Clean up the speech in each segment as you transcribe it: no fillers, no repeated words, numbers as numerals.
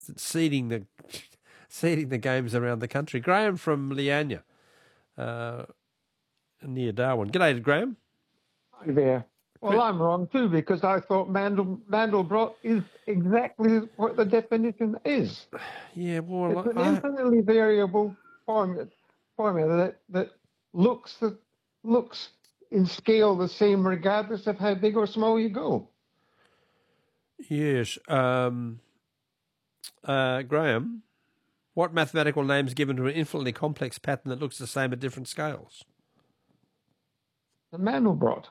seeding the games around the country. Graham from Leanya, near Darwin. G'day, Graham. Hi there. Well, I'm wrong too, because I thought Mandelbrot is exactly what the definition is. Yeah, well, It's an infinitely variable formula that looks in scale the same regardless of how big or small you go. yes. Graham, what mathematical name is given to an infinitely complex pattern that looks the same at different scales? The Mandelbrot.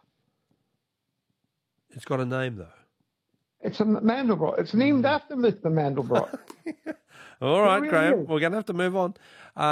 It's got a name, though. It's a Mandelbrot. It's named after Mr. Mandelbrot. All right, really Graham, is. we're going to have to move on.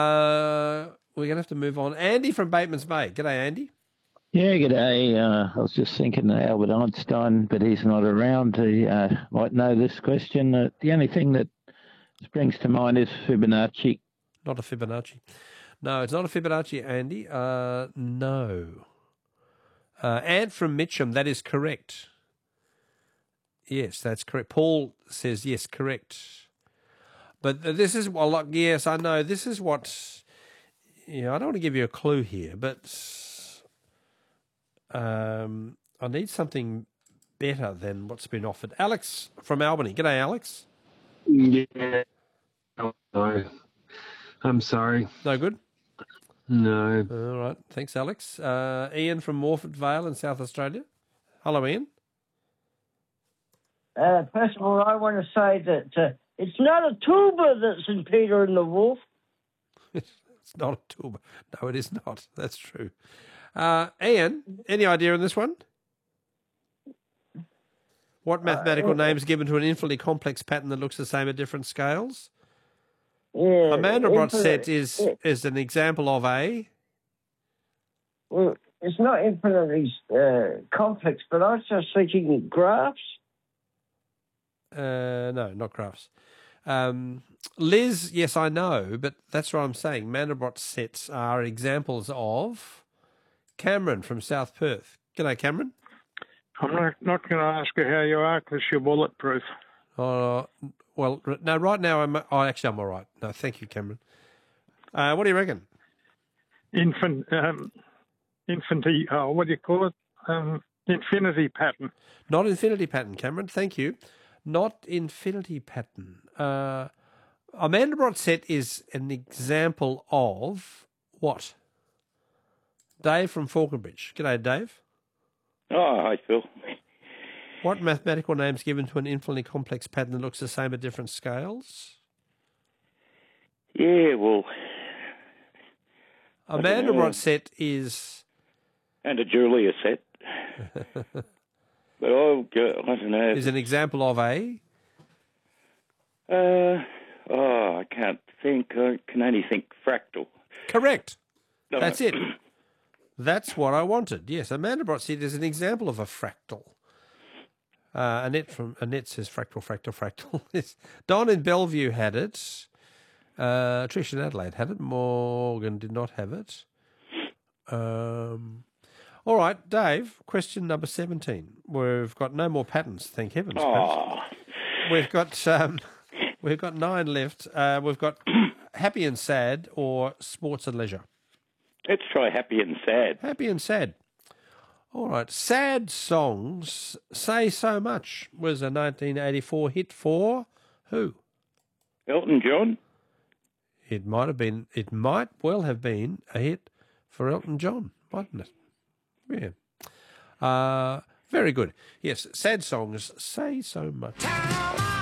Andy from Bateman's Bay. G'day, Andy. Yeah, g'day. I was just thinking of Albert Einstein, but he's not around. He might know this question. The only thing that springs to mind is Fibonacci. Not a Fibonacci. No, it's not a Fibonacci, Andy. No. Ant from Mitcham, that is correct. Yes, that's correct. Paul says yes, correct. But this is, well, like, yes, I know. This is what, I don't want to give you a clue here, but I need something better than what's been offered. Alex from Albany. G'day, Alex. Yeah. No. I'm sorry. No good? No. All right. Thanks, Alex. Ian from Morford Vale in South Australia. Hello, Ian. First of all, I want to say that it's not a tuba that's in Peter and the Wolf. It's not a tuba. No, it is not. That's true. Ian, any idea on this one? What mathematical name is given to an infinitely complex pattern that looks the same at different scales? Yeah, A Mandelbrot set is an example of a... Well, it's not infinitely complex, but I was just thinking graphs. No, not graphs. Liz, yes, I know, but that's what I'm saying. Mandelbrot sets are examples of... Cameron from South Perth. G'day, Cameron. I'm not going to ask you how you are because you're bulletproof. Well, no, right now I'm all right. No, thank you, Cameron. What do you reckon? What do you call it? Infinity pattern. Not infinity pattern, Cameron. Thank you. Not infinity pattern. A Mandelbrot set is an example of what? Dave from Falconbridge. G'day, Dave. Oh, hi, Phil. What mathematical name is given to an infinitely complex pattern that looks the same at different scales? Yeah, well... A Mandelbrot set is... And a Julia set. But I don't know. Is an example of a... I can't think. I can only think fractal. Correct. No. That's it. That's what I wanted. Yes, a Mandelbrot set is an example of a fractal. Annette says fractal. Don in Bellevue had it. Trish in Adelaide had it. Morgan did not have it. All right, Dave, question number 17. We've got no more patterns, thank heavens. Oh. We've got 9 left. We've got happy and sad or sports and leisure. Let's try happy and sad. Happy and sad. All right. Sad songs say so much was a 1984 hit for who? Elton John. It might well have been a hit for Elton John, mightn't it? Yeah. Very good. Yes, sad songs say so much.